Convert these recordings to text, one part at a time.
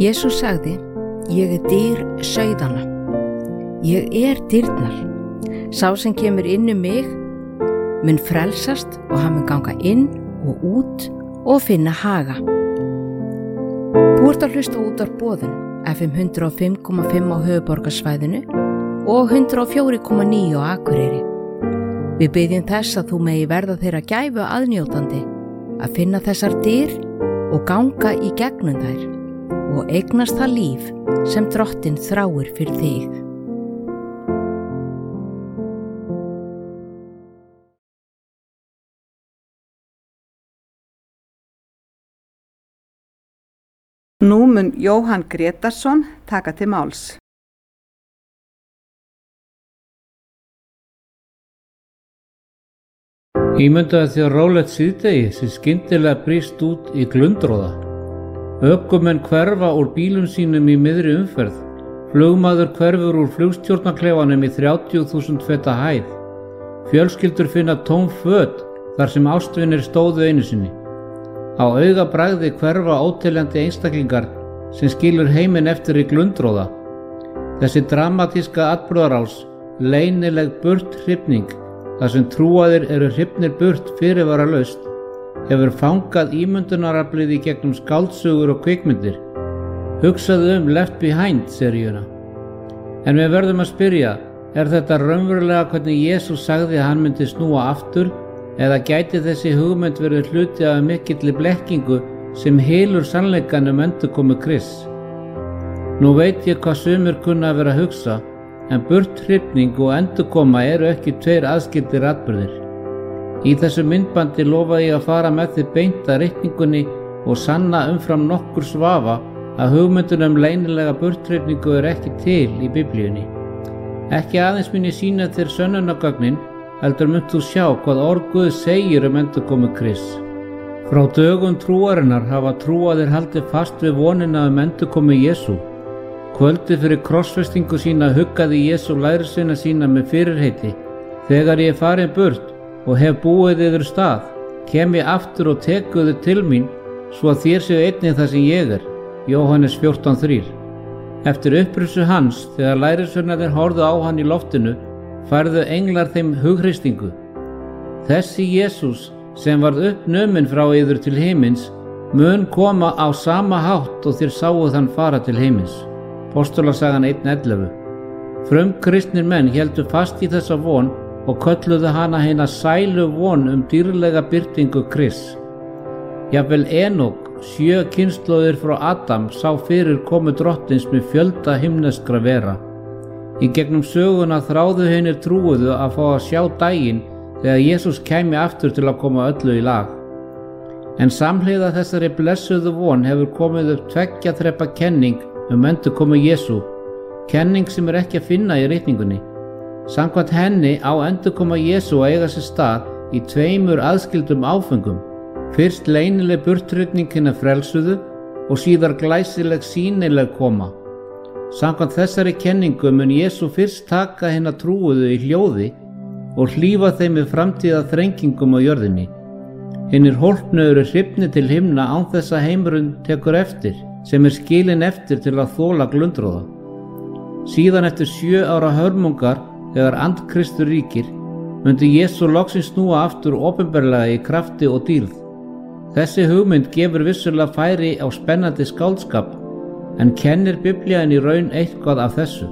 Jesús sagði, ég dyr sauðanna. Ég dyrnar. Sá sem kemur inn mig mun frelsast og hann mun ganga inn og út og finna haga. Þú ert að hlusta útvarpsboðun FM 105,5 á höfuðborgarsvæðinu og 104,9 á Akureyri. Við biðjum þess að þú megi verða þeirra gæfu aðnjótandi að finna þessar dyr og ganga í gegnum þær og eignast það líf sem Drottinn þráir fyrir þig. Nú mun Jóhann Grétarsson taka til máls. Ímyndaðu þér rólegt síðdegi sem skyndilega brýst út í glundroða. Ökumenn hverfa úr bílum sínum í miðri umferð. Flugmaður hverfur úr flugstjórnarklefanum í 30.000 feta hæð. Fjölskyldur finna tóm föt þar sem ástvinir stóðu einu sinni. Á augabragði hverfa óteljandi einstaklingar sem skilur heiminn eftir í glundroða. Þessi dramatíska atburðarás, leynileg burthrifning, þar sem trúaðir eru hrifnir burt fyrirvaralaust, hefur fangað ímyndunaraflið í gegnum skáldsögur og kvikmyndir. Hugsaðu Left Behind seríuna. En við verðum að spyrja, er þetta raunverulega hvernig Jesús sagði að hann myndi snúa aftur, eða gæti þessi hugmynd verið hluti af mikilli blekkingu sem hylur sannleikann endurkomu Krists? Nú veit ég hvað sumir kunna að vera að hugsa, en burthrifning og endurkoma eru ekki tveir aðskildir atburðir. Í þessu myndbandi lofaði ég að fara með þið beint að reikningunni og sanna umfram nokkur svafa að hugmyndun leynilega burthrifningu er ekki til í Biblíunni. Ekki aðeins mun ég sýna þér sönnunargögnin, heldur munt þú sjá hvað orð Guðs segir endurkomu Krists. Frá dögum trúarinnar hafa trúaðir haldið fast við vonina endurkomu Jesú. Kvöldi fyrir krossfestingu sína huggaði Jesú lærisveina sína með fyrirheiti: þegar ég er farin burt og hef búið yður stað, kem ég aftur og teku þið til mín, svo að þér séu einnig það sem ég er. Jóhannes 14:3. Eftir upprissu hans, þegar lærisveinarnir horfðu á hann í loftinu, færðu englar þeim hughreysingu. Þessi Jesús, sem varð uppnuminn frá yður til himins, mun koma á sama hátt og þér sáuð hann fara til himins. Apostolasagan 1:11. Frumkristnir menn héldu fast í þessa von og kölluðu hana hina sælu von dýrlega birtingu Krists. Jafnvel Enok, 7 kynslóðir frá Adam, sá fyrir komu Drottins með fjölda himneskra vera. Í gegnum söguna þráðu hinir trúuðu að fá að sjá daginn þegar Jesús kæmi aftur til að koma öllu í lag. En samhliða þessari blessuðu von hefur komið upp 2 þrepa kenning endurkomu Jesú, kenning sem er ekki að finna í ritningunni. Samkvæmt henni á endurkoma Jesú að eiga sér stað í 2 aðskildum áföngum. Fyrst leynileg burthrifning hinna frelsuðu og síðar glæsileg sýnileg koma. Samkvæmt þessari kenningu mun Jesú fyrst taka hinna trúuðu í hljóði og hlífa þeim við framtíða þrengingum á jörðinni. Hinnir hólpnu eru hrifnir til himna án þess að heimurinn tekur eftir, sem er skilinn eftir til að þola glundroða. Síðan eftir 7 ára hörmungar, þegar andkristur ríkir, myndi Jesú loksins snúa aftur opinberlega í krafti og dýrð. Þessi hugmynd gefur vissulega færi á spennandi skáldskap, en kennir Biblían í raun eitthvað af þessu.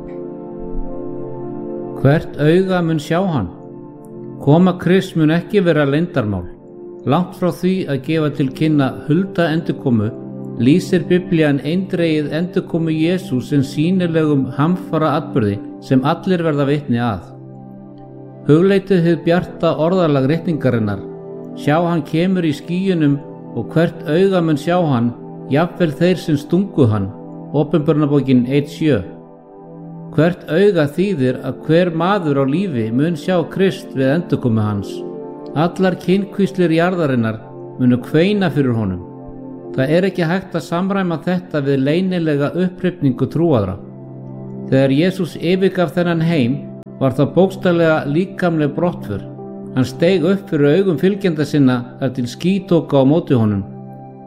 Hvert auga mun sjá hann? Koma Krists mun ekki vera leyndarmál. Langt frá því að gefa til kynna hulda endurkomu, lýsir Biblían eindregið endurkomu Jesú sem sýnilegum hamfara atburði sem allir verða vitni að. Hugleitið hið bjarta orðalag ritningarinnar: sjá hann kemur í skýjunum og hvert auga mun sjá hann, jafnvel þeir sem stungu hann. Åpenbarnabókin 1:7. Hvert auga þýðir að hver maður á lífi mun sjá Krist við endurkomu hans. Allar kynkvíslir jarðarinnar munu kveina fyrir honum. Það er ekki hægt að samræma þetta við leynilega upphrifningu trúaðra. Þegar Jesús yfirgaf þennan heim var það bókstaflega líkamleg brottför. Hann steig upp fyrir augum fylgjenda sinna þar til ský tók á móti honum.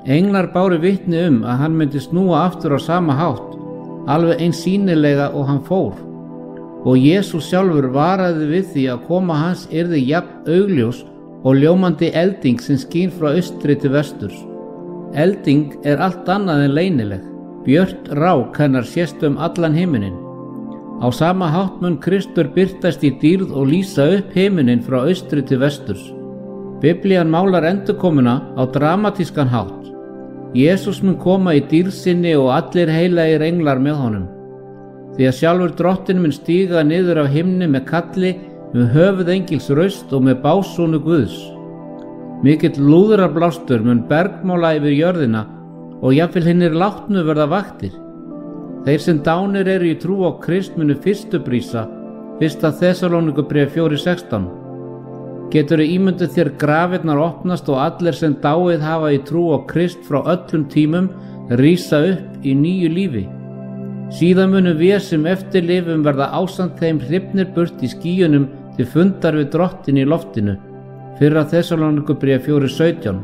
Englar báru vitni að hann myndi snúa aftur á sama hátt, alveg eins sýnilega og hann fór. Og Jesús sjálfur varaði við því að koma hans yrði jafn augljós og ljómandi elding sem skín frá austri til vesturs. Elding allt annað en leynileg, björt rák hennar sést allan himininn. Á sama hátt mun Kristur birtast í dýrð og lýsa upp himininn frá austri til vesturs. Biblían málar endurkomuna á dramatískan hátt. Jesús mun koma í dýrð sinni og allir heilagir englar með honum. Því að sjálfur drottinn mun stíga niður af himni með kalli, með höfuðengils raust og með básúnu Guðs. Mikill lúðrablástur mun bergmála yfir jörðina og jafnvel hinir látnu verða vaktir. Þeir sem dánir eru í trú á Krist munu fyrstu brísa, 1. Þessalónikubréf 4:16. Geturðu ímyndað þér grafirnar opnast og allir sem dáið hafa í trú á Krist frá öllum tímum rísa upp í nýju lífi. Síðan munu við sem eftir lifum verða ásamt þeim hrifnir burt í skýjunum til fundar við drottin í loftinu. 1. Þessalónikubréf 4:17.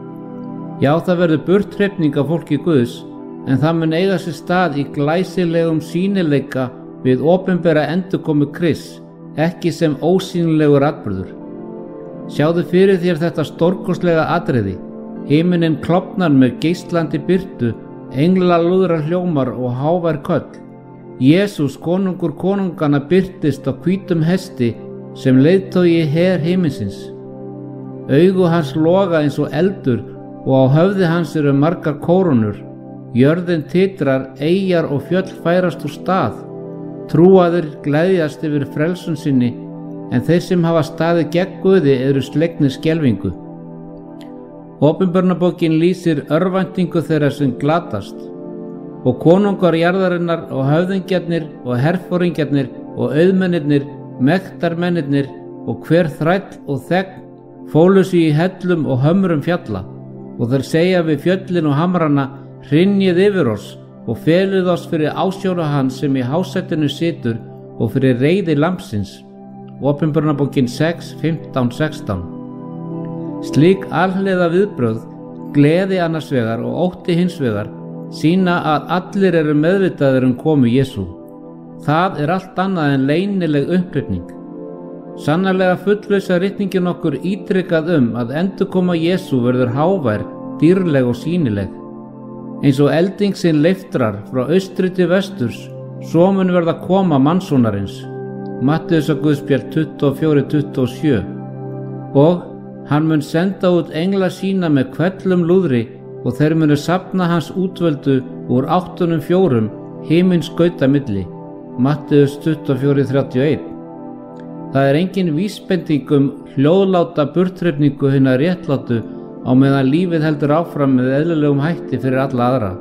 Já, það verður burthrifning af fólki Guðs, en það mun eiga sér stað í glæsilegum sýnileika við opinbera endurkomu Krists, ekki sem ósýnilegur atburður. Sjáðu fyrir þér þetta stórkostlega atriði. Himinin klofnar með geislandi birtu, englalúðra hljómar og hávær köll. Jesús, konungur konungana, birtist á hvítum hesti sem leiðtogi her himinsins. Augu hans loga eins og eldur og á höfði hans eru margar kórónur. Jörðin titrar, eyjar og fjöll færast úr stað. Trúaðir gleðjast yfir frelsun sinni, en þeir sem hafa staðið gegn Guði eru slegnir skelfingu. Opinberunarbókin lýsir örvæntingu þeirra sem glatast. Og konungar jarðarinnar og höfðingjarnir og herforingjarnir og auðmennirnir, mektarmennirnir og hver þræll og þegn fólu sig í hellum og hömrum fjalla, og þeir segja við fjöllin og hamrana: hrynjið yfir oss og felið oss fyrir ásjónu hans sem í hásætinu situr og fyrir reiði lambsins. Opinberunarbókin 6:15-16. Slík alhliða viðbrögð, gleði annars vegar og ótti hins vegar, sýna að allir eru meðvitaðir komu Jesú. Það allt annað en leynileg upphrifning. Sannarlega fullvissa ritningin okkur ítrekað að endurkoma Jesú verður hávær, dýrleg og sýnileg. Eins og elding sinn leiftrar frá austri til vesturs, svo mun verða koma mannsonarins. Matteusarguðspjall 24:27. Og hann mun senda út engla sína með hvellum lúðri og þeir munu safna hans útvöldu úr áttunum fjórum, himins skauta milli. Matteus 24:31. Það engin vísbending hljóðláta burthrifningu hinna réttlátu á meðan lífið heldur áfram með eðlilegum hætti fyrir alla aðra.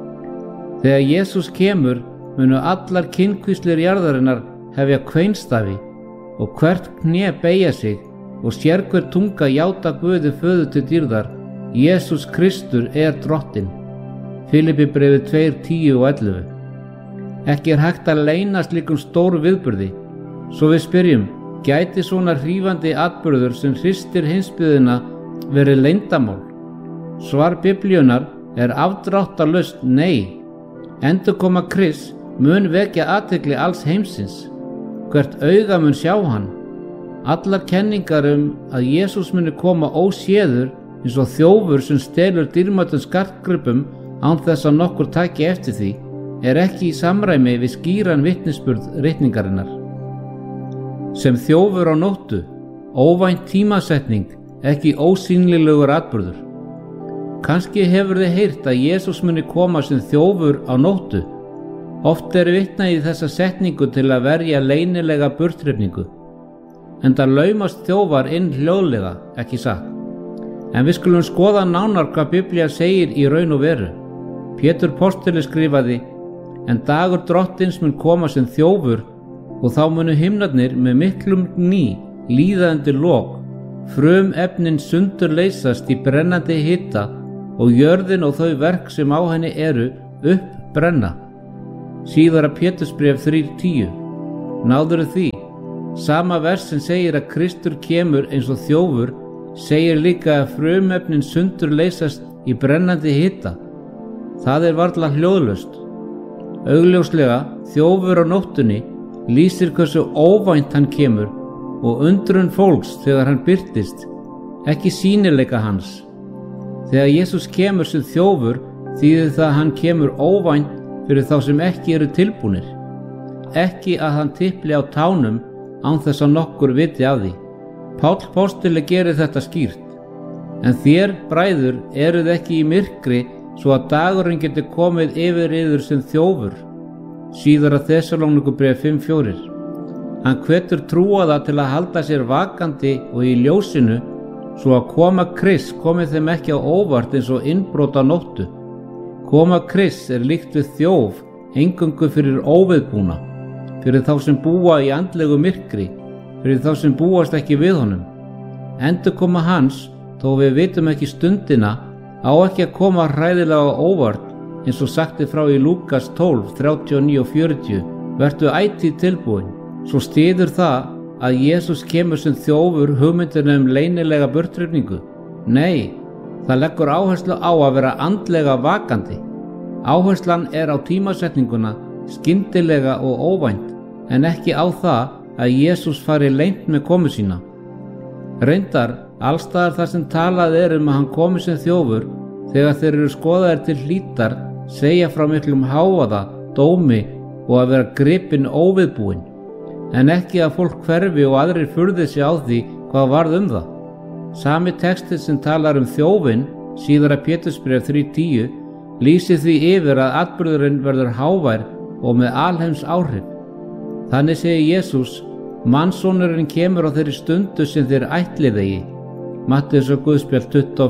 Þegar Jesús kemur munu allar kynkvíslir jarðarinnar hefja kveinstafi og hvert kné beygja sig og sérhver tunga játa Guði föður til dýrðar: Jesús Kristur drottinn. Filippibréfið 2:10 og 11. Ekki hægt að leyna slíkum stóru viðburði, svo við spyrjum: gæti svona hrífandi atburður sem hristir heimsbyggðina verið leyndamál? Svar Biblíunnar afdráttarlaust nei. Endurkoma Krists mun vekja athygli alls heimsins. Hvert auga mun sjá hann. Allar kenningar að Jesús muni koma óséður eins og þjófur sem stelur dýrmætum skartgripum án þess að nokkur taki eftir því ekki í samræmi við skýran vitnisburð ritningarinnar. Sem þjófur á nóttu, óvænt tímasetning, ekki ósýnilegur atburður. Kannski hefur þið heyrt að Jesús muni koma sem þjófur á nóttu. Oft vitnað í þessa setningu til að verja leynilega burthrifningu. Enda laumast þjófar inn hljóðlega, ekki satt. En við skulum skoða nánar hvað Biblía segir í raun og veru. Pétur postuli skrifaði: en dagur drottins mun koma sem þjófur, og þá munu himnarnir með miklum gný líða undir lok, frumefnin sundurleysast í brennandi hita og jörðin og þau verk sem á henni eru uppbrenna. Síðara Pétursbréf 3:10. Náðurðu því? Sama vers sem segir að Kristur kemur eins og þjófur segir líka að frumefnin sundurleysast í brennandi hita. Það varla hljóðlaust. Augljóslega þjófur á nóttunni lýsir hversu óvænt hann kemur og undrun fólks þegar hann birtist, ekki sýnileika hans. Þegar Jesús kemur sem þjófur þýðir það að hann kemur óvænt fyrir þá sem ekki eru tilbúnir. Ekki að hann tipli á tánum án þess að nokkur viti af því. Páll postuli gerir þetta skýrt. En þér, bræður, eruð ekki í myrkri svo að dagurinn getur komið yfir yður sem þjófur. Síðara Þessalónikubréf 5:4. Hann hvetur trúaða til að halda sér vakandi og í ljósinu svo að koma Krists komi þeim ekki á óvart eins og innbrot á nóttu. Koma Krists líkt við þjóf eingöngu fyrir óviðbúna, fyrir þá sem búa í andlegu myrkri, fyrir þá sem búast ekki við honum. Endurkoma hans, þó við vitum ekki stundina, á ekki að koma hræðilega á óvart eins og sagti frá í Lúkas 12, 39 og 40. Vertu ætíð tilbúin. Svo styður það að Jesús kemur sem þjófur hugmyndina leynilega burthrifningu. Nei, það leggur áherslu á að vera andlega vakandi. Áherslan á tímasetninguna, skyndilega og óvænt, en ekki á það að Jesús fari leynt með komu sína. Reyndar, allstaðar þar sem talað að hann komi sem þjófur, þegar þeir eru skoðaðir til hlítar, segja frá miklum hávaða, dómi og að vera gripinn óviðbúinn, en ekki að fólk hverfi og aðrir furði sig á því hvað varð það. Sami texti sem talar þjófinn, síðara Pétursbréf 3:10, lýsir því yfir að atburðurinn verður hávær og með alheims áhrif. Þannig segir Jesús, mannssonurinn kemur á þeirri stundu sem þeir ætlið eigi. Matteus og Guðspjall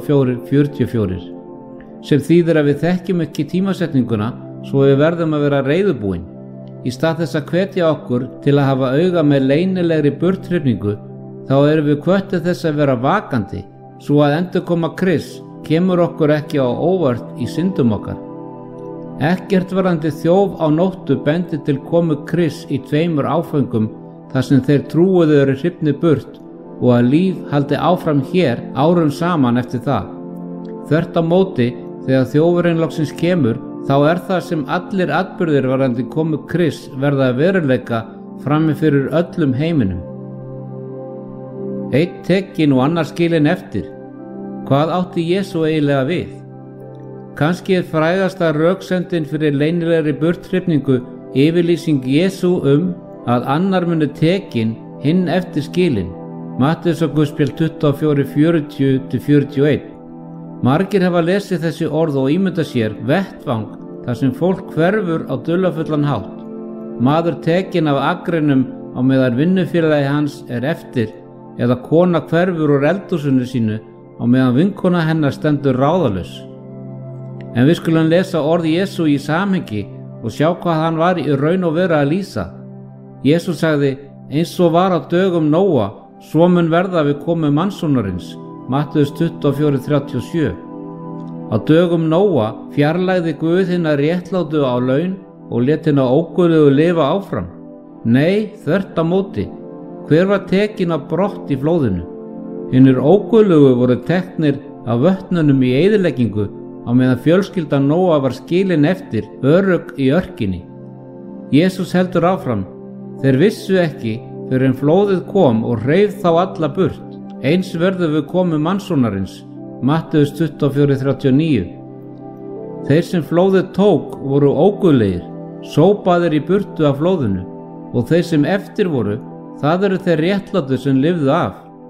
24:44, sem þýðir að við þekkjum ekki tímasetninguna svo við verðum að vera reiðubúin. Í stað þess að hvetja okkur til að hafa auga með leynilegri burthrifningu, þá erum við hvettir þess að vera vakandi, svo að endurkoma Krists kemur okkur ekki á óvart í syndum okkar. Ekkert varðandi þjóf á nóttu bendir til komu Krists í 2 áföngum þar sem þeir trúuðu eru hrifnir burt og að líf haldi áfram hér árum saman eftir það. Þvert á móti, þegar þjófurinn loksins kemur, þá það sem allir atburðir varðandi komu Krists verða að veruleika frammi fyrir öllum heiminum. Einn tekinn og annar skilinn eftir. Hvað átti Jesú eiginlega við? Kannski frægasta röksendin fyrir leynilegri burthrifningu yfirlýsing Jesú að annar muni tekinn, hinn eftir skilinn. Matteus og Guðspjall 24:40-41. Margir hafa lesið þessi orð og ímyndað sér vettvang þar sem fólk hverfur á dularfullan hátt. Maður tekinn af akrinum á meðan vinnufélagi hans eftir, eða kona hverfur úr eldhúsinu sínu á meðan vinkona hennar stendur ráðalaus. En við skulum lesa orð Jesú í samhengi og sjá hvað hann var í raun og veru að lýsa. Jesú sagði, eins og var á dögum Nóa, svo mun verða við komu mannssonarins. Matteus 24:37. Á dögum Nóa fjarlægði Guð hina réttlátu á laun og lét hina óguðlegu lifa áfram. Nei, þvert á móti. Hver var tekinn á brott í flóðinu? Hinir óguðlegu voru teknir af vötnunum í eyðileggingu á meðan fjölskyldan Nóa var skilin eftir örugg í örkinni. Jesús heldur áfram. Þeir vissu ekki fyrr en flóðið kom og hreif þá alla burt. Eins verður við komu mannssonarins. Matteus 24:39. Þeir sem flóðið tók voru óguðlegir, sópaðir í burtu af flóðinu, og þeir sem eftir voru, það eru þeir réttlátu sem lifðu af.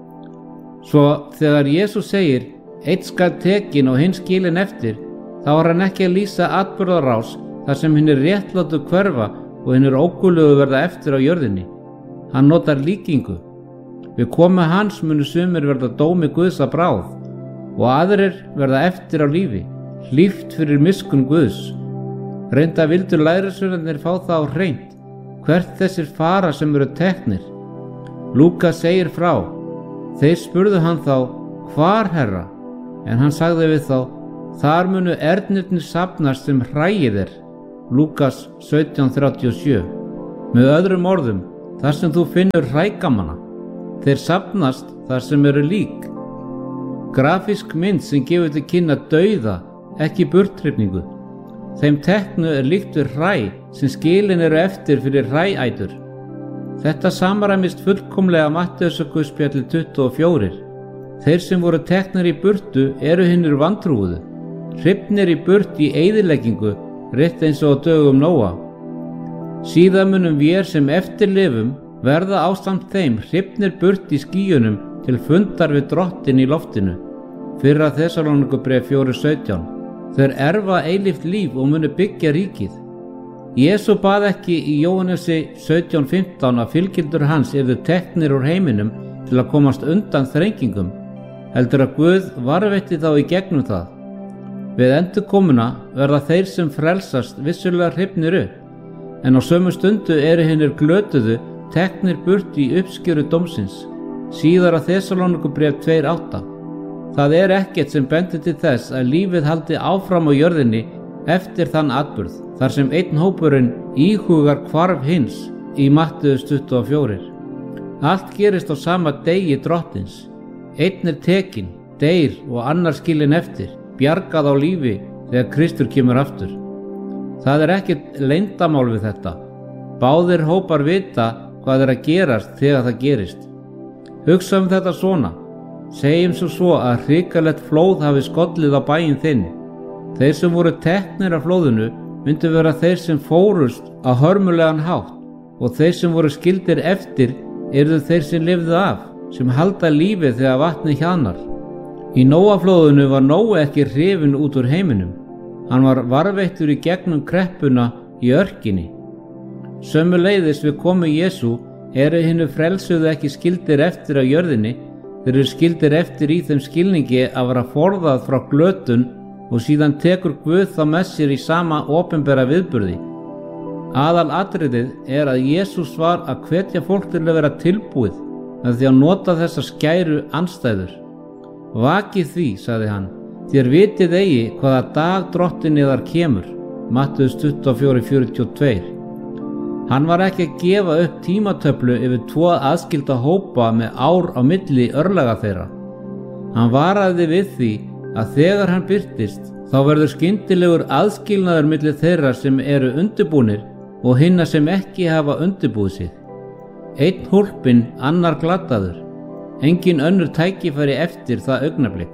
Svo þegar Jesús segir, einn skal tekinn og hinn skilinn eftir, þá hann ekki að lýsa atburðarás þar sem hinir réttlátu hverfa og hinir óguðlegu verða eftir á jörðinni. Hann notar líkingu. Við komu hans munu sumir verða dómi Guðs að bráð og aðrir verða eftir á lífi, hlíft fyrir miskunn Guðs. Reynda vildu lærisveinarnir fá það á hreint, hvert þessir fara sem eru teknir. Lúkas segir frá. Þeir spurðu hann þá, hvar herra? En hann sagði við þá, þar munu ernirnir safnast sem hræið Lúkas 17:37. Með öðrum orðum, þar sem þú finnur hrægamanna, þeir safnast þar sem eru lík. Grafísk mynd sem gefur til kynna dauða, ekki burthrifningu. Þeim teknu er líkt við hræ sem skilin eru eftir fyrir hræætur. Þetta samræmist fullkomlega Matteusarguðspjalli 24. Þeir sem voru teknir í burtu eru hinir vantrúuðu, hrifnir í burt í eyðileggingu, rétt eins og á dögum Nóa. Síðan munum vér sem eftir lifum verða ásamt þeim hrifnir burt í skýjunum til fundar við Drottin í loftinu. 1. Þessalónikubréf 4:17. Þeir erfa eilíft líf og munu byggja ríkið. Jesú bað ekki í Jóhannesi 17:15 að fylgjendur hans yrðu teknir úr heiminum til að komast undan þrengingum, heldur að Guð varðveitti þá í gegnum það. Við endurkomuna verða þeir sem frelsast vissulega hrifnir upp, en á sömu stundu eru hinir glötuðu teknir burt í uppskjöru dómsins. Síðara Þessalónikubréf 2:8. Það er ekkert sem bendir til þess að lífið haldi áfram á jörðinni eftir þann atburð, þar sem einn hópurinn íhugar hvarf hins í Matteus 24. Allt gerist á sama degi Drottins. Einn er tekinn, deyr og annar skilinn eftir, bjargað á lífi þegar Kristur kemur aftur. Það er ekkert leyndamál við þetta. Báðir hópar vita hvað er að gerast þegar það gerist. Hugsa þetta svona. Segjum svo að hrikalegt flóð hafi skollið á bæinn þinn. Þeir sem voru teknir af flóðinu myndu vera þeir sem fórust á hörmulegan hátt, og þeir sem voru skildir eftir yrðu þeir sem lifðu af, sem halda lífið þegar vatnið hjaðnar. Í Nóaflóðinu var Nói ekki hrifinn út úr heiminum. Hann var varðveittur í gegnum kreppuna í örkinni. Sömuleiðis við komu Jesú eru hinir frelsuðu ekki skildir eftir á jörðinni. Þeir eru skildir eftir í þeim skilningi að vera forðað frá glötun, og síðan tekur Guð þá með sér í sama opinbera viðburði. Aðal atriðið er að Jesús var að hvetja fólk til að vera tilbúið með því að nota þessar skæru andstæður. Vakið því, sagði hann, þér vitið eigi hvaða dag Drottinn yðar kemur. Matteus 24:42. Hann var ekki að gefa upp tímatöflu yfir 2 aðskilda hópa með ár á milli örlaga þeirra. Hann varaði við því að þegar hann birtist, þá verður skyndilegur aðskilnaður milli þeirra sem eru undirbúnir og hinna sem ekki hafa undirbúið sig. Einn hólpinn, annar glataður. Engin önnur tækifæri eftir það augnablik.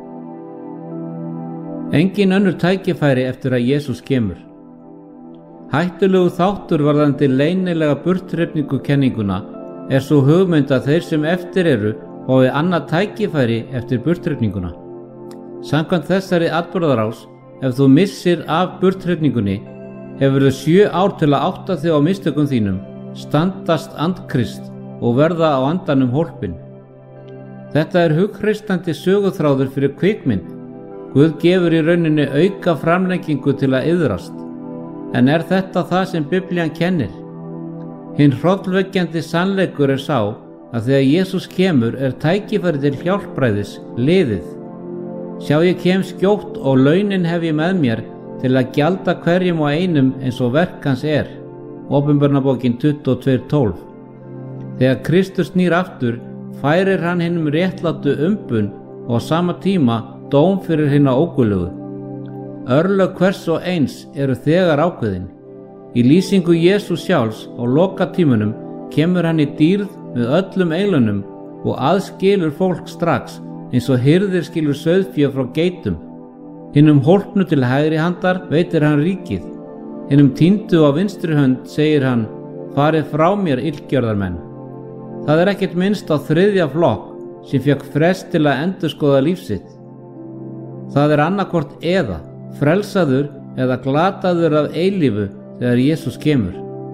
Engin önnur tækifæri eftir að Jesús kemur. Hættulegu þáttur varðandi leynilega burthrifningukenninguna er svo hugmynd að þeir sem eftir eru fái annað tækifæri eftir burthrifninguna. Samkvæmt þessari atburðarás, ef þú missir af burthrifningunni, hefur þau 7 ár til að átta þig á mistökum þínum, standast andkrist og verða á andanum hólpinn. Þetta er hughristandi söguþráður fyrir kvikmynd. Guð gefur í rauninni auka framlengingu til að iðrast. En er þetta það sem Biblían kennir? Hinn hrollvekjandi sannleikur er sá að þegar Jesús kemur er tækifæri til hjálpræðis liðið. Sjá, ég kem skjótt og launin hef ég með mér til að gjalda hverjum og einum eins og verk hans er. Opinberunarbókin 22:12. Þegar Kristus snýr aftur, færir hann hinum réttlátu umbun og á sama tíma dóm fyrir hinna ógullugu. Örlög hvers og eins eru þegar ákveðin. Í lýsingu Jesú sjálfs á lokatímunum kemur hann í dýrð með öllum eilunum og aðskilur fólk strax eins og hirðir skilur sauðfé frá geitum. Hinum hólpnu til hægri handar veitir hann ríkið. Hinum týndu á vinstri hönd segir hann, farið frá mér illgjörðarmenn. Það er ekkert minnst á 3. flokk sem fékk frest til að endurskoða líf sitt. Það er annarkvort eða, frelsaður eða glataður af eilífu þegar Jesús kemur.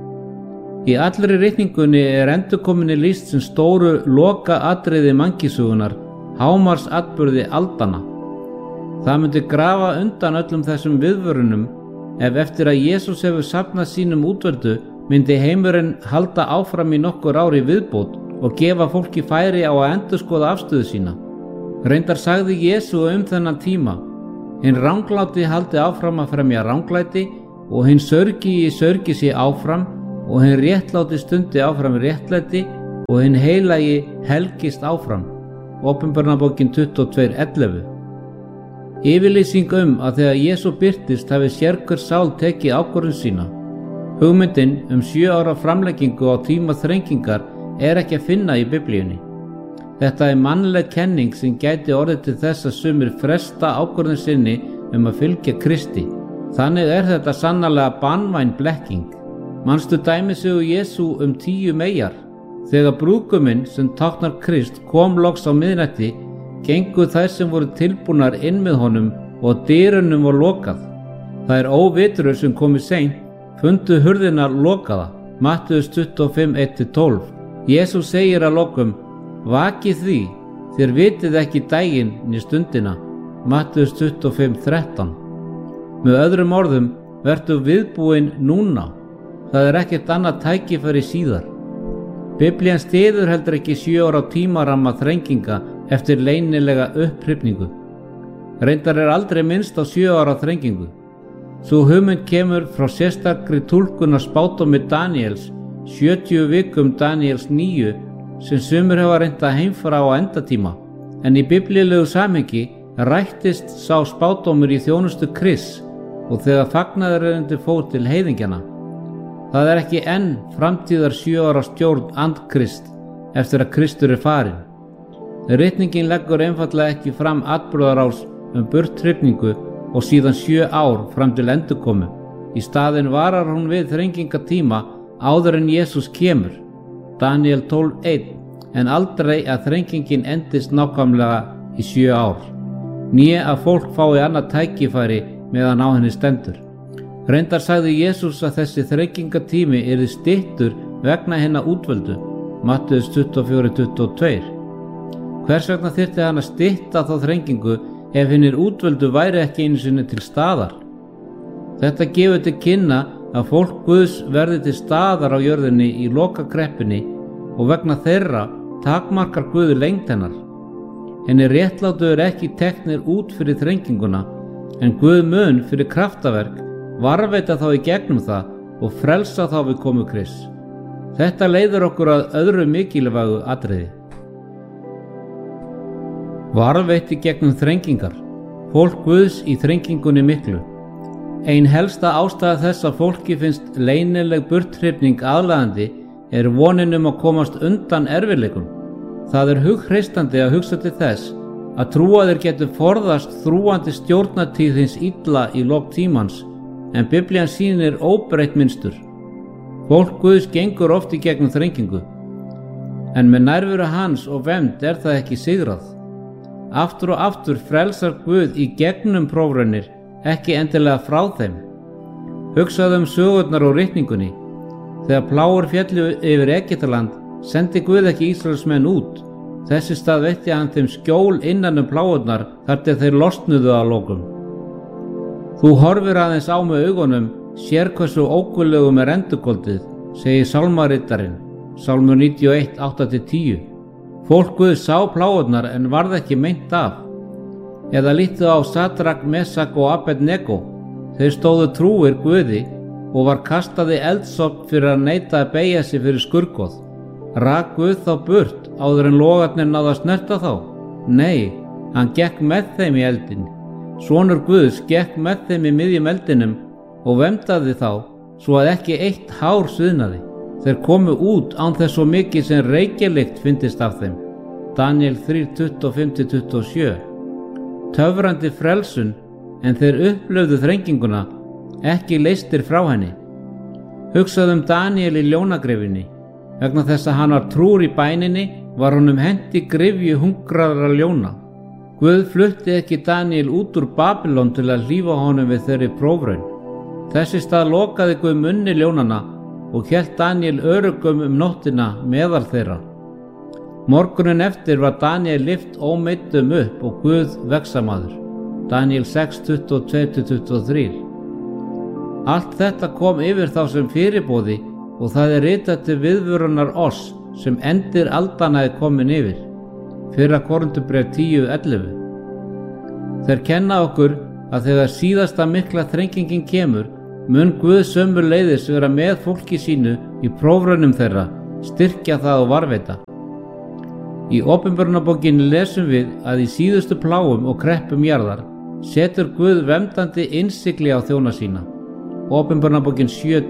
Í allri ritningunni er endurkominni lýst sem stóru loka atriði mannkynssögunnar, hámars atburði aldanna. Það myndi grafa undan öllum þessum viðvörunum ef eftir að Jesús hefur safnað sínum útvöldu myndi heimurinn halda áfram í nokkur ári viðbót og gefa fólki færi á að endurskoða afstöðu sína. Reyndar sagði Jesú þennan tíma, hinn rangláti haldi áfram að fremja ranglæti og hinn sörgi sig áfram og hinn réttláti stundi áfram réttlæti og hinn heilagi helgist áfram. Opinberunarbókin 22:11. Yfirlýsing að þegar Jesú birtist hafi sérhver sál tekið ákvörðun sína. Hugmyndin 7 ára framleggingu á tíma þrengingar ekki að finna í Biblíunni. Þetta mannleg kenning sem gæti orðið til þess að sumir fresta ákvörðun sinni að fylgja Kristi. Þannig þetta sannarlega banvæn blekking. Manstu dæmisögu Jesú 10 meyjar? Þegar brúðguminn sem táknar Krist kom loks á miðnætti, gengu þær sem voru tilbúnar inn með honum og dyrunum var lokað. Það óvitrur sem komu seint, fundu hurðina lokaða. Mattheus 25:1-12. Jesús segir að lokum: vakið því, þér vitið ekki daginn né stundina. Mattheus 25:13. Með öðrum orðum, vertu viðbúin núna. Það ekkert annað tækifæri síðar. Biblían styður heldur ekki 7 ára tímaramma þrenginga eftir leynilega upphrifningu. Reyndar aldrei minnst á 7 ára þrengingu. Sú hugmynd kemur frá sérstakri túlkun á spádómi Daníels, 70 vikum Daníels 9, sem sumir hafa reynt að heimfara á endatíma, en í biblíulegu samhengi rættist sá spádómur í þjónustu Krists og þegar fagnaðarerindi fór til heiðingjana. Það ekki enn framtíðar 7 ára stjórn andkrist eftir að Kristur farinn. Ritningin leggur einfaldlega ekki fram atburðarás burthrifningu og síðan 7 ár fram til endurkomu. Í staðinn varar hún við þrengingatíma áður en Jesús kemur, Daniel 12:1, en aldrei að þrengingin endist nákvæmlega í 7 ár, né að fólk fái annað tækifæri meðan á henni stendur. Reyndar sagði Jesús að þessi þrengingatími yrði styttur vegna hinna útvöldu, Mattheus 24:22. Hvers vegna þyrfti hann að stytta þá þrengingu ef hinnir útvöldu væri ekki einu sinni til staðar? Þetta gefur til kynna að fólk Guðs verði til staðar á jörðinni í lokakreppunni og vegna þeirra takmarkar Guð lengd hennar. Henni réttlátu ekki teknir út fyrir þrenginguna, en Guð mun fyrir kraftaverk varveita þá í gegnum það og frelsa þá við komu Krists. Þetta leiðir okkur að öðru mikilvægu atriði. Varveiti gegnum þrengingar. Fólk Guðs í þrengingunni miklu. Ein helsta ástæða þess að fólki finnst leynileg burthrifning aðlaðandi vonin að komast undan erfiðleikum. Það hughristandi að hugsa til þess að trúaðir getur forðast þrúandi stjórnatíð hins illa í lok tímans, en Biblían sýnir óbreytt mynstur. Fólk Guðs gengur oft í gegnum þrengingu, en með nærveru hans og vernd það ekki sigrað. Aftur og aftur frelsar Guð í gegnum prófraunir, ekki endilega frá þeim. Hugsaðu sögurnar og ritningunni. Þegar plágur féllu yfir Egyptaland, sendi Guð ekki Ísraelsmenn út. Þessi stað veitti hann þeim skjól innan plágurnar þar til þeir losnuðu að lokum. Þú horfir aðeins á með augunum, sér hversu ógulegum endurkoldið, segir sálmarittarinn, Sálmur 91, 8-10. Fólk Guð sá plágurnar en varð ekki meint af. Eða lítu á Sadrak, Mesak og Abednego. Þeir stóðu trúir Guði og var kastaði eldsopn fyrir að neita að beygja sig fyrir skurðgoð. Rak Guð þá burt áður en logarnir náðu að snerta þá? Nei, hann gekk með þeim í eldin. Sonur Guðs gekk með þeim í miðjum eldinum og verndaði þá svo að ekki eitt hár sviðnaði. Þeir komu út án þess svo mikið sem reykjalikt fyndist af þeim. Daniel 3:25-27. Töfrandi frelsun, en þeir upplöfðu þrenginguna, ekki leystir frá henni. Hugsaðu Daniel í ljónagryfjunni. Vegna þess að hann var trúr í bæninni var honum hent í gryfju hungraðra ljóna. Guð flutti ekki Daniel út úr Babylon til að hlífa honum við þeirri prófraun. Þessi stað lokaði Guð munni ljónana og hélt Daniel öruggum nóttina meðal þeirra. Morgunin eftir var Daniel lyft ómeiddur upp og Guð vegsamaður. Daniel 6:22-23. Allt þetta kom yfir þá sem fyrirboði og það ritað til viðvörunar oss sem endir aldanna komin yfir. 1. Korinthubréf 10:11. Þeir kenna okkur að þegar síðasta mikla þrengingin kemur, mun Guð sömuleiðis vera með fólki sínu í prófraunum þeirra, styrkja það og varveita. Í Opinberunarbókinni lesum við að í síðustu plágum og kreppum jarðar setur Guð verndandi innsigli á þjóna sína. Opinberunarbókin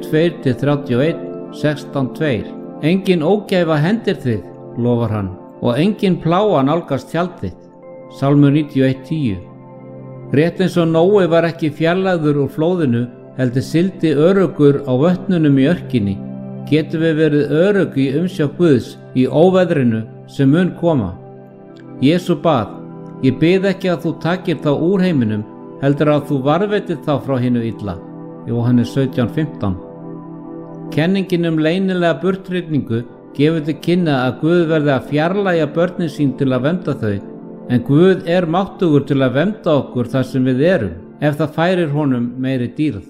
7:2-31, 16:2. Engin ógæfa hendir þig, lofar hann, og engin plága nálgast tjald þitt. Sálmur 91:10. Rétt eins og Nói var ekki fjarlægður úr flóðinu, heldur sigldi öruggur á vötnunum í örkinni, getum við verið örugg í umsjá Guðs í óveðrinu sem mun koma. Jesú bað: Ég bið ekki að þú takir þá úr heiminum, heldur að þú varðveitir þá frá hinu illa. Jóhannes 17:15. Kenningin leynilega burthrifningu gefur til kynna að Guð verði að fjarlægja börnin sín til að vernda þau, en Guð er máttugur til að vernda okkur þar sem við erum, ef það færir honum meiri dýrð.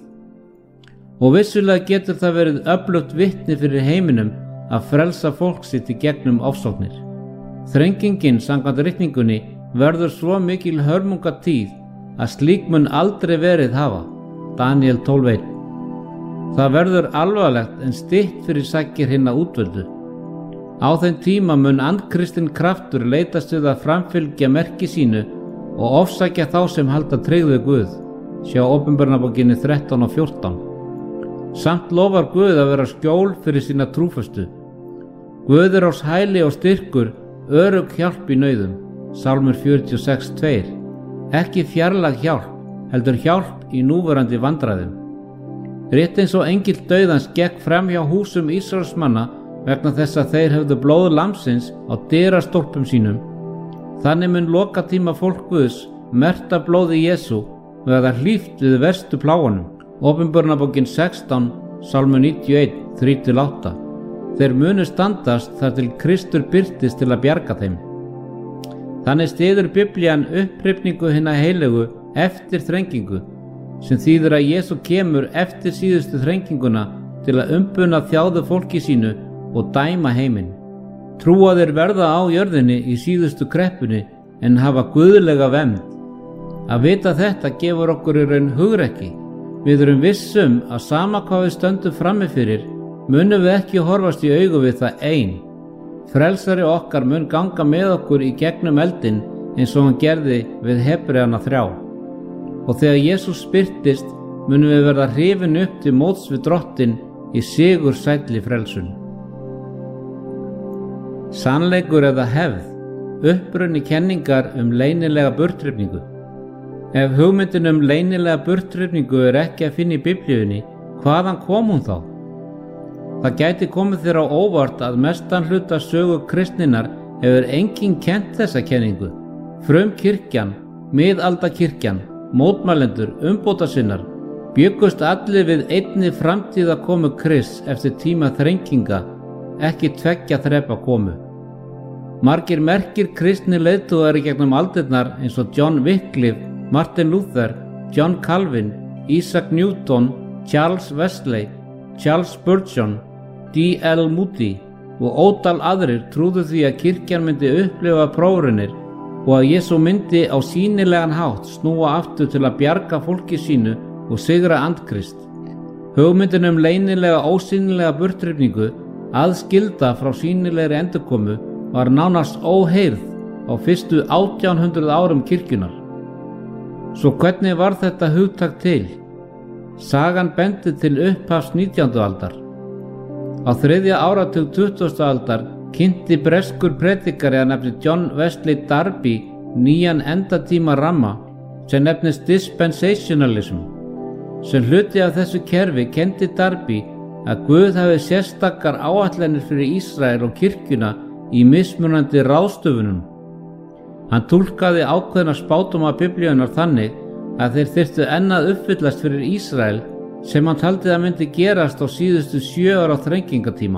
Og vissulega getur það verið öflugt vitni fyrir heiminum að frelsa fólk sitt í gegnum ofsóknir. Þrengingin samkvæmt ritningunni verður svo mikil hörmungatíð að slík mun aldrei verið hafa. Daniel 12:1. Það verður alvarlegt en stytt fyrir sakir hinna útvöldu. Á þeim tíma mun andkristinn kraftur leitast við að framfylgja merki sínu og ofsækja þá sem halda tryggð við Guð. Sjá Opinberunarbókinni 13:14. Samt lofar Guð að vera skjól fyrir sína trúföstu. Guð er ás hæli og styrkur, örugg hjálp í nauðum. Sálmur 46:2. Ekki fjarlæg hjálp, heldur hjálp í núverandi vandræðum. Rétt eins og engill dauðans gekk fram hjá húsum Ísraelsmanna vegna þess að þeir höfðu blóð lambsins á dyrastólpum sínum, þannig mun lokatíma fólk Guðs merkt af blóði Jesú verða hlíft við verstu plágunum. Opinberunarbókin 16, Sálmur 91, 3-8. Þeir munu standast þar til Kristur birtist til að bjarga þeim. Þannig styður Biblían upphrifningu hinna heilegu eftir þrengingu, sem þýðir að Jesú kemur eftir síðustu þrenginguna til að umbuna þjáðu fólki sínu og dæma heiminn. Trúaðir verða á jörðinni í síðustu kreppunni en hafa guðlega vernd. Að vita þetta gefur okkur í raun hugrekki. Við erum vissum að sama hvað við stöndum frammi fyrir, munum við ekki horfast í augu við það ein. Frelsari okkar mun ganga með okkur í gegnum eldin eins og hann gerði við Hebreana 3. Og þegar Jesús birtist munum við verða hrifin upp til móts við Drottinn í sigur sælli frelsun. Sannleikur eða hefð, upprunni kenningar leynilega burthrifningu. Ef hugmyndin leynilega burthrifningu er ekki að finna í Biblíunni, hvaðan kom hún þá? Það gæti komið þér á óvart að mestan hluta sögu kristninnar hefur enginn kennt þessa kenningu. Frumkirkjan, miðaldakirkjan, mótmælendur, umbótasinnar bjuggust allir við einni framtíða komu Krists eftir tíma þrenginga, ekki tveggja þrepa komu. Margir merkir kristni leiðtogar í gegnum aldirnar eins og John Wycliffe, Martin Luther, John Calvin, Isaac Newton, Charles Wesley, Charles Spurgeon, D.L. Moody og ótal aðrir trúðu því að kirkjan myndi upplifa prófraunir og að Jesú myndi á sýnilegan hátt snúa aftur til að bjarga fólki sínu og sigra andkrist. Hugmyndin leynilega ósýnilega burthrifningu, aðskilda frá sýnilegri endurkomu, var nánast óheyrð á fyrstu 1800 árum kirkjunar. Svo hvernig var þetta hugtak til? Sagan bendir til upphafs 19. aldar. Á 3. áratug 20. aldar kynnti breskur predikari að nefni John Wesley Darby nýjan endatíma ramma sem nefnist dispensationalism. Sem hluti af þessu kerfi kenndi Darby að Guð hafi sérstakar áætlanir fyrir Ísrael og kirkjuna í mismunandi ráðstöfunum. Hann túlkaði ákveðna spádóma Biblíunnar þannig að þeir þyrftu enn að uppfyllast fyrir Ísrael sem hann taldi að myndi gerast á síðustu 7 ára þrengingatíma.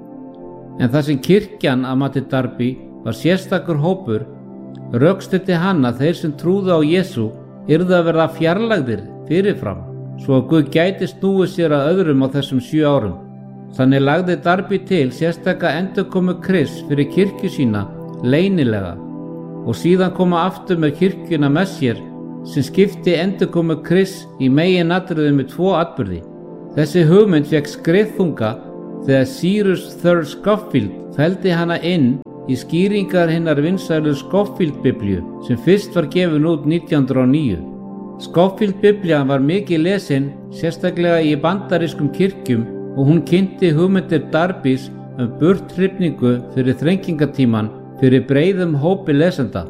En þar sem kirkjan að mati Darby var sérstakur hópur, rökstuddi hann að þeir sem trúðu á Jesú yrðu að verða fjarlægðir fyrirfram, svo að Guð gæti snúið sér að öðrum á þessum 7 árum. Þannig lagði Darby til sérstaka endurkomu Krists fyrir kirkju sína leynilega og síðan koma aftur með kirkjuna með sér sem skipti endurkomu Krists í meginatriðum með 2 atburði. Þessi hugmynd fékk skriðþunga þegar Cyrus III Scofield felldi hana inn í skýringar hinnar vinsælu Scofield-biblíu sem fyrst var gefin út 1909. Scofield-biblían var mikið lesin, sérstaklega í bandarískum kirkjum, og hún kynnti hugmyndir Darbys burthrifningu fyrir þrengingatíman fyrir breiðum hópi lesenda.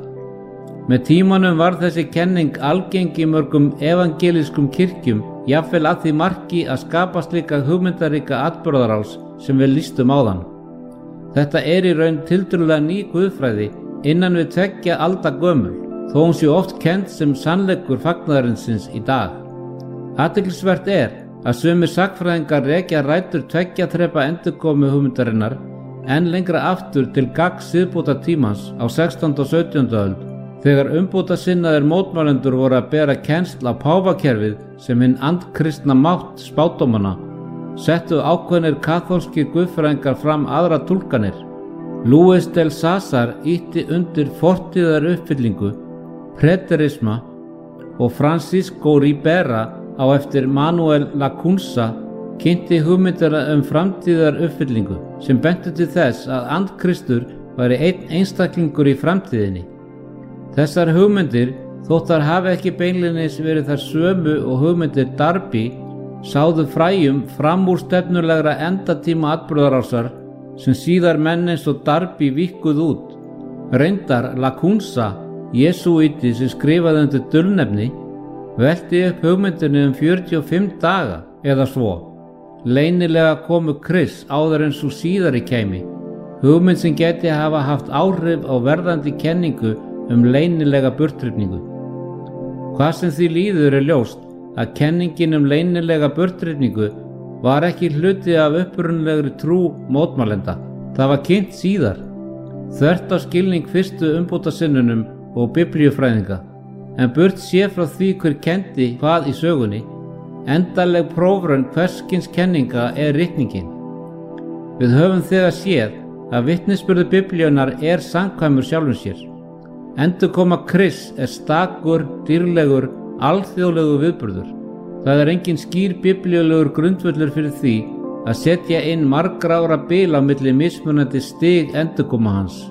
Með tímanum var þessi kenning algeng í mörgum evangelískum kirkjum, jafnvel að því marki að skapa slíka hugmyndaríka atburðarás sem við lýstum áðan. Þetta í raun tiltölulega ný guðfræði innan við 2 alda gömul, þó hún sé oft kennd sem sannleikur fagnaðarins í dag. Athyglisvert að sumir sagnfræðingar rekja rætur 2 þrepa endurkomu hugmyndarinnar enn lengra aftur til gagns siðbótartímans á 16. og 17. öld, þegar umbótasinnaðir mótmælendur voru að bera kennsl á páfakerfið sem hinn andkristna mátt spádómanna, settu ákveðnir kaþólskir guðfræðingar fram aðra túlkanir. Luis del Sazar ýtti undir fortíðar uppfyllingu, preterisma, og Francisco Ribera á eftir Manuel Lacunza kynnti hugmyndina framtíðar uppfyllingu sem benti til þess að andkristur væri einn einstaklingur í framtíðinni. Þessar hugmyndir, þótt þar hafi ekki beinleinis verið þær sömu og hugmyndir Darby, sáðu fræjum fram úr stefnulegra endatíma atburðarásar sem síðar menn eins og Darby víkkuð út. Reyndar Lacunza, jesúíti sem skrifaði undir dulnefni, velti upp hugmyndinni 45 daga eða svo. Leynilega komu Krists áður en sú síðari kæmi, hugmynd sem gæti hafa haft áhrif á verðandi kenningu leynilega burthrifningu. Hvað sem því líður ljóst að kenningin leynilega burthrifningu var ekki hluti af upprunalegri trú mótmælenda. Það var kynnt síðar, þvert á skilning fyrstu umbótasinnunum og biblíufræðinga, en burt sé frá því hver kenndi hvað í sögunni. Endanleg prófraun hverskins kenninga ritningin. Við höfum þegar séð að vitnisburður biblíunnar samkvæmur sjálfum sér. Endurkoma Krists stakur, dýrlegur, alþjóðlegur viðburður. Það engin skýr biblíulegur grundvöllur fyrir því að setja inn margra ára bil á milli mismunandi stig endurkoma hans.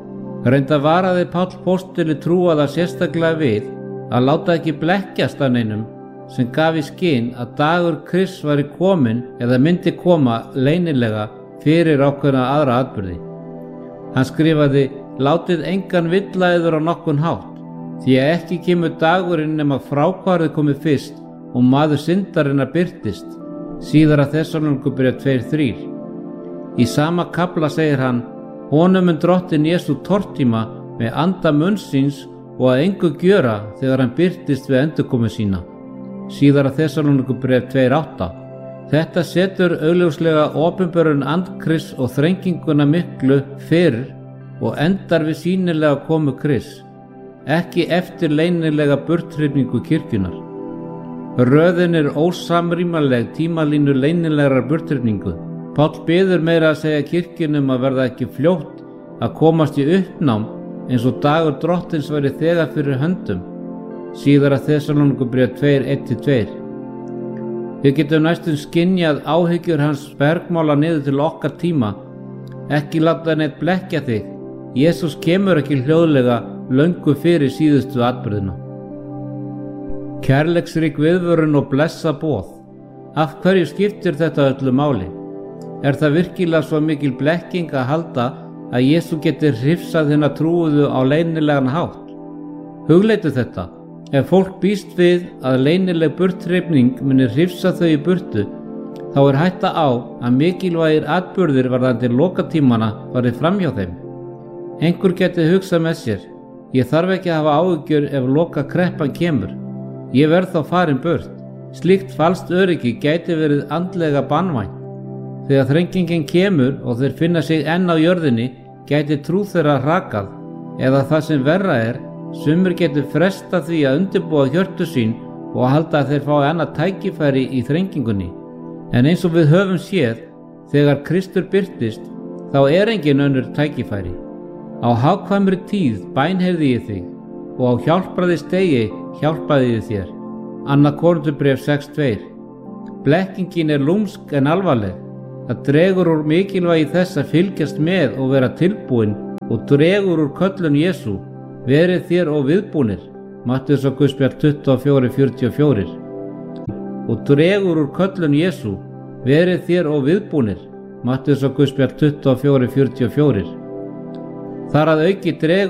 Reynda varaði Páll póstuli trúaða sérstaklega við að láta ekki blekkjast af neinum sem gaf í skyn að dagur Krists væri kominn eða myndi koma leynilega fyrir ákveðna aðra atburði. Hann skrifaði: látið engan villa yður á nokkurn hátt, því að ekki kemur dagurinn nema fráhvarið komi fyrst og maður syndarinnar birtist. Síðara Þessalónikubréf 2:3. Í sama kafla segir hann: honum mun Drottinn Jesú tortíma með anda munns síns og að engu gjöra þegar hann birtist við endurkomu sína. Síðara Þessalónikubréf 2:8. Þetta setur augljóslega opinberun andkrists og þrenginguna miklu fyrr og endar við sýnilega komu Krists, ekki eftir leynilega burthrifningu kirkjunar. Röðin ósamrýmanleg tímalínu leynilegrar burthrifningu. Páll biður meira að segja kirkjunum að verða ekki fljótt að komast í uppnám eins og dagur Drottins væri þegar fyrir höndum. Síðara Þessalónikubréf 2:1-2. Við getum næstum skynjað áhyggjur hans bergmála niður til okkar tíma. Ekki láta neitt blekkja þig. Jesús kemur ekki hljóðlega löngu fyrir síðustu atburðina. Kærleiksrík viðvörun og blessa boð. Af hverju skiptir þetta öllu máli? Það virkilega svo mikil blekking að halda að Jesú geti hrifsað hina trúuðu á leynilegan hátt? Hugleitu þetta. Ef fólk býst við að leynileg burthrifning muni hrifsa þau í burtu, þá hætta á að mikilvægir atburðir varðandi lokatímana fari framhjá þeim. Einhver geti hugsað með sér: ég þarf ekki að hafa áhyggjur ef lokakreppan kemur. Ég verð þá farin burt. Slíkt falskt öryggi gæti verið andlega banvænt. Þegar þrengingin kemur og þeir finna sig enn á jörðinni, gæti trú þeirra hrakað, eða það sem verra sumir getur fresta því að undirbúa hjörtu sín og að halda að þeir fái annað tækifæri í þrengingunni. En eins og við höfum séð, þegar Kristur birtist, þá engin önnur tækifæri. Á hagkvæmri tíð bænheyrði ég þig og á hjálpraði stigi hjálpaði ég þér. 2. Korinthubréf 6:2. Blekkingin lúmsk en alvarleg. Það dregur úr mikilvægi þess að fylgjast með og vera tilbúin og dregur úr köllun Jesú, verið þér og viðbúnir. Matteusarguðspjall 24:44. Og dregur úr köllun Jesú, verið þér og viðbúnir. Matteusarguðspjall 24:44. Þar að auki dregur